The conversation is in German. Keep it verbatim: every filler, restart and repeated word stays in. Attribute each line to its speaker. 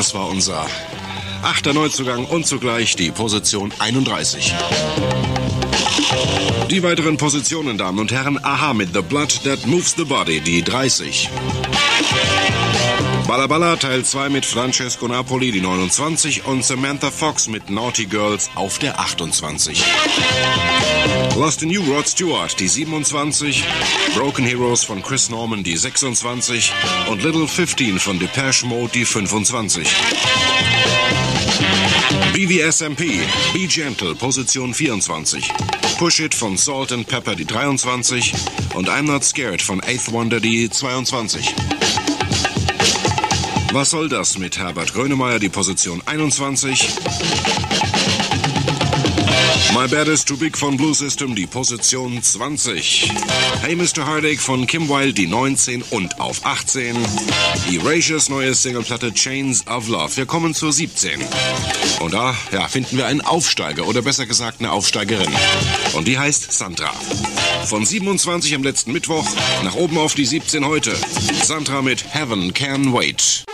Speaker 1: das war unser achter Neuzugang und zugleich die Position einunddreißig. Die weiteren Positionen, Damen und Herren, Aha mit The Blood That Moves the Body, die dreißig. Balla Balla Teil zwei mit Francesco Napoli, die neunundzwanzig, und Samantha Fox mit Naughty Girls auf der achtundzwanzig. Lost in You, Rod Stewart, die siebenundzwanzig, Broken Heroes von Chris Norman, die sechsundzwanzig und Little fifteen von Depeche Mode, die fünfundzwanzig. B V S M P, Be Gentle, Position vierundzwanzig. Push It von Salt and Pepper, die dreiundzwanzig, und I'm Not Scared von Eighth Wonder, die zweiundzwanzig. Was soll das mit Herbert Grönemeyer, die Position einundzwanzig. My Bad Is Too Big von Blue System, die Position zwanzig. Hey Mister Heartache von Kim Wilde, die neunzehn, und auf achtzehn Erasures neue Singleplatte Chains of Love. Wir kommen zur siebzehn. Und da ja, finden wir einen Aufsteiger, oder besser gesagt eine Aufsteigerin. Und die heißt Sandra. Von siebenundzwanzig am letzten Mittwoch nach oben auf die siebzehn heute. Sandra mit Heaven Can Wait.